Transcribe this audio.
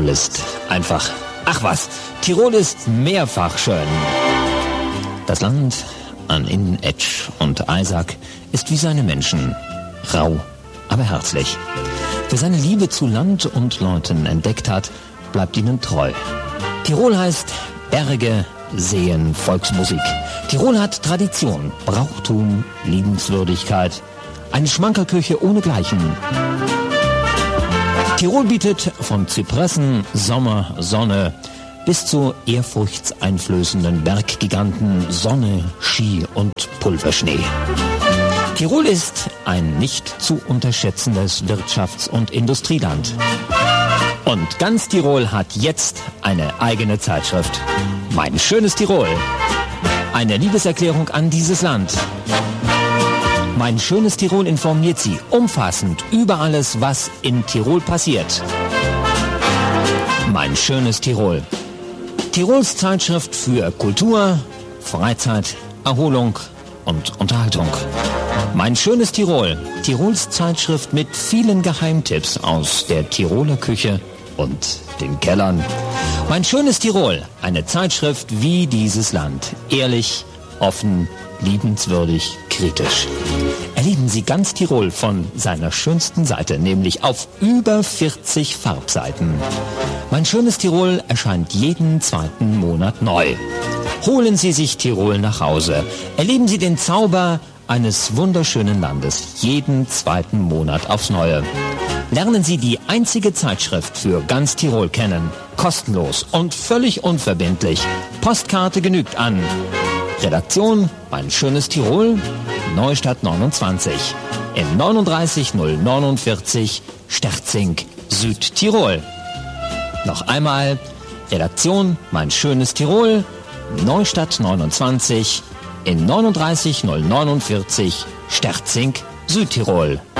Tirol ist einfach, ach was, Tirol ist mehrfach schön. Das Land an Inn, Etsch und Eisack ist wie seine Menschen, rau, aber herzlich. Wer seine Liebe zu Land und Leuten entdeckt hat, bleibt ihnen treu. Tirol heißt Berge, Seen, Volksmusik. Tirol hat Tradition, Brauchtum, Liebenswürdigkeit, eine Schmankerküche ohnegleichen. Tirol bietet von Zypressen, Sommer, Sonne bis zu ehrfurchtseinflößenden Berggiganten Sonne, Ski und Pulverschnee. Tirol ist ein nicht zu unterschätzendes Wirtschafts- und Industrieland. Und ganz Tirol hat jetzt eine eigene Zeitschrift. Mein schönes Tirol. Eine Liebeserklärung an dieses Land. Mein schönes Tirol informiert Sie umfassend über alles, was in Tirol passiert. Mein schönes Tirol. Tirols Zeitschrift für Kultur, Freizeit, Erholung und Unterhaltung. Mein schönes Tirol. Tirols Zeitschrift mit vielen Geheimtipps aus der Tiroler Küche und den Kellern. Mein schönes Tirol. Eine Zeitschrift wie dieses Land. Ehrlich, offen, liebenswürdig, kritisch. Erleben Sie ganz Tirol von seiner schönsten Seite, nämlich auf über 40 Farbseiten. Mein schönes Tirol erscheint jeden zweiten Monat neu. Holen Sie sich Tirol nach Hause. Erleben Sie den Zauber eines wunderschönen Landes jeden zweiten Monat aufs Neue. Lernen Sie die einzige Zeitschrift für ganz Tirol kennen. Kostenlos und völlig unverbindlich. Postkarte genügt an. Redaktion Mein schönes Tirol, Neustadt 29 in 39049 Sterzing, Südtirol. Noch einmal, Redaktion Mein schönes Tirol, Neustadt 29 in 39049 Sterzing, Südtirol.